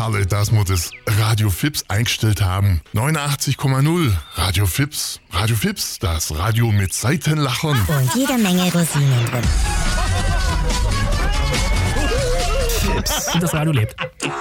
Karle, das muss das Radio Fips eingestellt haben. 89,0 Radio Fips. Radio Fips, das Radio mit Seitenlachern. Und jede Menge Rosinen drin. Fips. Und das Radio lebt.